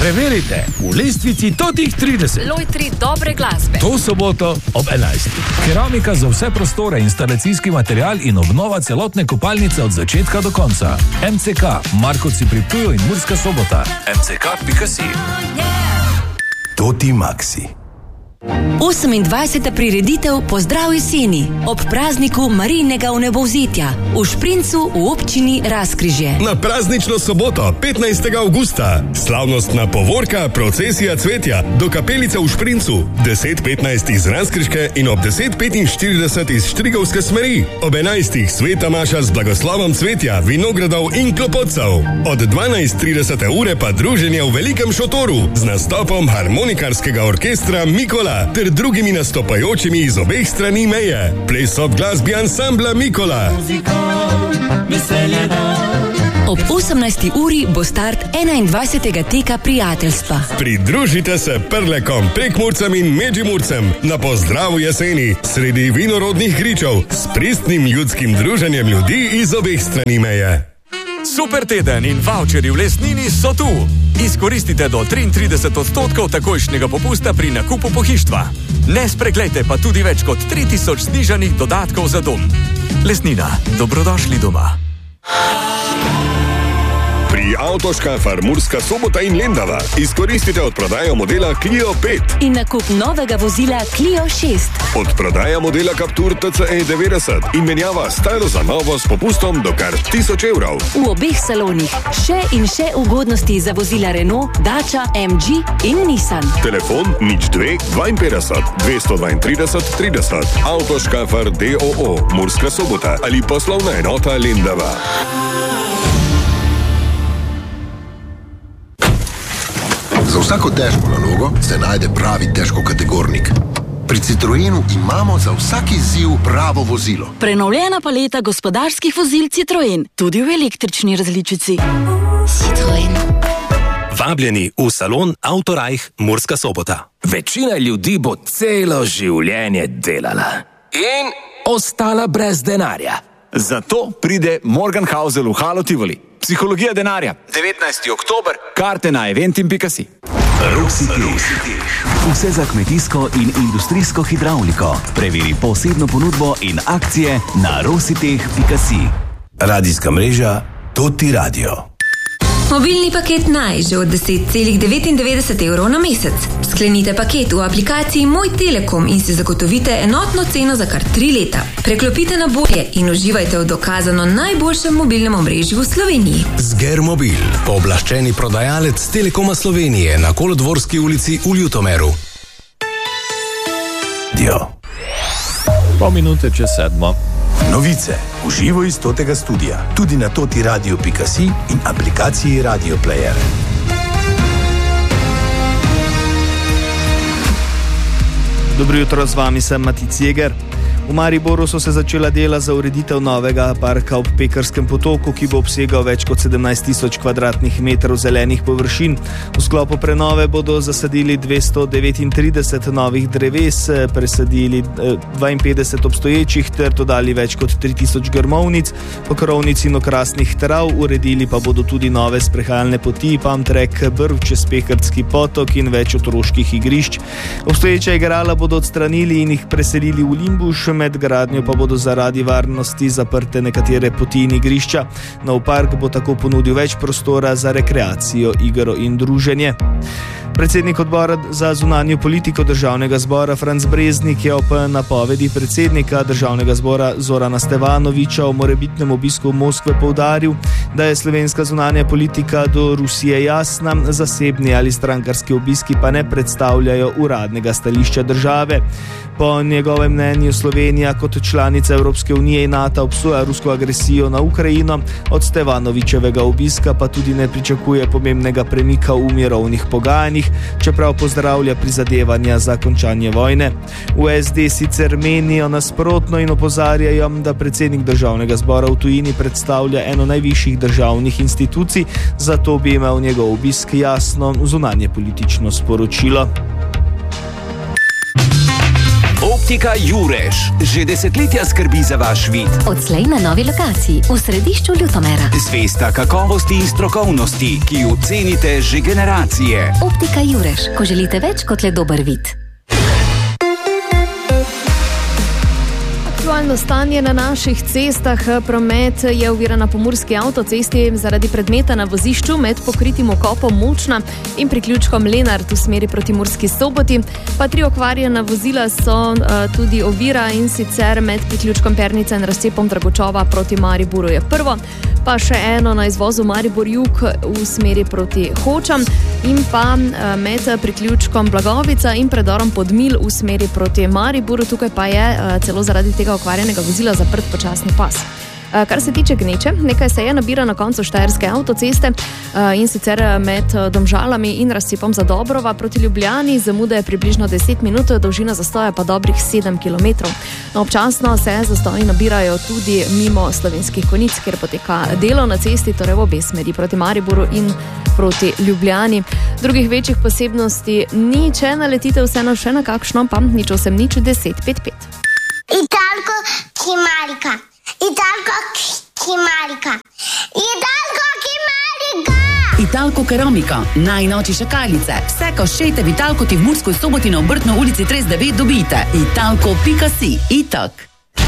Preverite v lestvici totih 30. Lojtri dobre glasbe. To soboto ob 11. Keramika za vse prostore, instalacijski material in obnova celotne kopalnice od začetka do konca. MCK, Markovci pri Ptuju in Murska Sobota. MCK.si. Toti Maxi. 28. prireditev Pozdrav jeseni ob prazniku Marijinega vnebovzetja v Šprincu v občini Razkrižje. Na praznično soboto 15. avgusta slavnostna povorka procesija cvetja do kapelice v Šprincu 10:15 iz Razkrižke in ob 10:45 iz Štrigovske smeri. Ob 11. sveta maša z blagoslovom cvetja, vinogradov in klopotcev. Od 12:30 ure pa druženje v velikem šotoru z nastopom harmonikarskega orkestra Mikola ter drugimi nastopajočimi iz obeh strani meje. Ples ob glasbi ansambla Mikola. Ob 18. uri bo start 21. teka prijateljstva. Pridružite se Prlekom, Prekmurcem in Međimurcem na pozdravu jeseni sredi vinorodnih gričev s pristnim ljudskim druženjem ljudi iz obeh strani meje. Super teden in voucheri v Lesnini so tu. Izkoristite do 33% takojšnjega popusta pri nakupu pohištva. Ne spreglejte pa tudi več kot 3000 znižanih dodatkov za dom. Lesnina, dobrodošli doma. Pri Avtoškafar Murska Sobota in Lendava izkoristite odprodajo modela Clio 5 in nakup novega vozila Clio 6. Odprodaja modela Captur TCE 90 in menjava staro za novo s popustom do kar 1000 evrov. V obeh salonih še in še ugodnosti za vozila Renault, Dacia, MG in Nissan. Telefon 02 52 232 30. Avtoškafar DOO Murska Sobota ali poslovna enota Lendava. Za vsako težko nalogo se najde pravi težkokategornik. Pri Citroenu imamo za vsak izziv pravo vozilo. Prenovljena paleta gospodarskih vozil Citroen, tudi v električni različici. Citroen. Vabljeni v salon Autorajh Murska Sobota. Večina ljudi bo celo življenje delala in ostala brez denarja. Zato pride Morgenhausel v Halo Tivoli. Psihologija denarja. 19. oktober. Karte na eventim.si. Rositeh. Vse za kmetijsko in industrijsko hidravliko. Preveri posebno ponudbo in akcije na rositeh.si. Radijska mreža Toti Radio. Mobilni paket Naj že od 10,99 evrov na mesec. Sklenite paket v aplikaciji Moj Telekom in si zagotovite enotno ceno za kar 3 leta. Preklopite na bolje in uživajte v dokazano najboljšem mobilnem omrežju v Sloveniji. Sgermobil, pooblaščeni prodajalec Telekoma Slovenije na Kolodvorski ulici v Ljutomeru. Pol minute čez 7. Novice v živo iz Totega studia, tudi na totiradio.si in aplikaciji Radio Player. Dobro jutro, z vami sem Matic Jeger. V Mariboru so se začela dela za ureditev novega parka ob Pekarskem potoku, ki bo obsegal več kot 17 000 kvadratnih metrov zelenih površin. V sklopu prenove bodo zasadili 239 novih dreves, presadili 52 obstoječih ter dodali več kot 3000 grmovnic, pokrovnic in okrasnih trav, uredili pa bodo tudi nove sprehajalne poti, pump-track, brv čez Pekarski potok in več otroških igrišč. Obstoječa igrala bodo odstranili in jih preselili v Limbuš, med gradnjo pa bodo zaradi varnosti zaprte nekatere poti in igrišča. Nov park bo tako ponudil več prostora za rekreacijo, igro in druženje. Predsednik odbora za zunanjo politiko Državnega zbora Franc Breznik je ob napovedi predsednika Državnega zbora Zorana Stevanovića o morebitnem obisku v Moskve poudaril, da je slovenska zunanja politika do Rusije jasna, zasebni ali strankarski obiski pa ne predstavljajo uradnega stališča države. Po njegovem mnenju Slovenija kot članica Evropske unije in NATO obsoja rusko agresijo na Ukrajino, od Stevanovićevega obiska pa tudi ne pričakuje pomembnega premika v mirovnih pogajanjih, čeprav pozdravlja prizadevanja za končanje vojne. V SD sicer menijo nasprotno in opozarjajo, da predsednik Državnega zbora v tujini predstavlja eno najvišjih državnih institucij, zato bi imel njegov obisk jasno zunanje politično sporočilo. Optika Jurež že desetletja skrbi za vaš vid. Odslej na novi lokaciji v središču Ljutomera. Zvesta kakovosti in strokovnosti, ki jo cenite že generacije. Optika Jurež, ko želite več kot le dober vid. Aktualno stanje na naših cestah. Promet je oviran na pomurski avtocesti zaradi predmeta na vozišču med pokritim okopom Močna in priključkom Lenart v smeri proti Murski Soboti. Pa 3 okvarjena vozila so tudi ovira, in sicer med priključkom Pernica in razcepom Dragočova proti Mariboru je prvo, pa še eno na izvozu Maribor Jug v smeri proti Hočam in pa med priključkom Blagovica in predorom Podmil v smeri proti Mariboru. Tukaj pa je celo zaradi tega okvarjenega vozila zaprt počasni pas. Kar se tiče gneče, nekaj se je nabira na koncu Štajerske avtoceste, in sicer med Domžalami in razcepom Zadobrova proti Ljubljani. Zamuda je približno 10 minut, dolžina zastoja pa dobrih 7 km. Občasno se zastoji nabirajo tudi mimo Slovenskih Konjic, kjer poteka delo na cesti, torej v obe smeri, proti Mariboru in proti Ljubljani. Drugih večjih posebnosti ni, če naletite vseeno še na kakšno, pa nič 8 nič 10 55. Italko Kimarika. Italko Kimarika. Italko Kimarika. Italko Keramika, najnovejše šakalnice. Vse koščete v Italkoti v Murskoj Soboti na Obrtno ulici 39 dobite. Italko.si. Itak.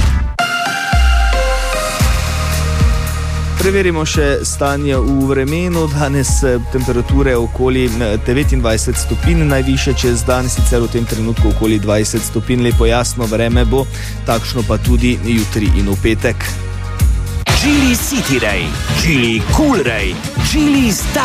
Preverimo še stanje v vremenu. Danes temperature okoli 29 stopinj, najviše čez dan, sicer v tem trenutku okoli 20 stopinj. Lepo jasno vreme bo, takšno pa tudi jutri in v petek. Geely City Ray, Geely Cool Ray, Geely Star.